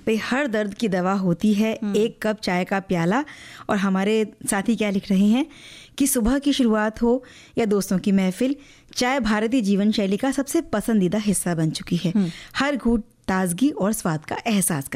भाई हर दर्द की दवा होती है एक कप चाय का प्याला। और हमारे साथी क्या लिख रहे हैं कि सुबह की शुरुआत हो या दोस्तों की महफिल, चाय भारतीय जीवन शैली का सबसे पसंदीदा हिस्सा बन चुकी है। हर घूंट ताजगी और स्वाद का एहसास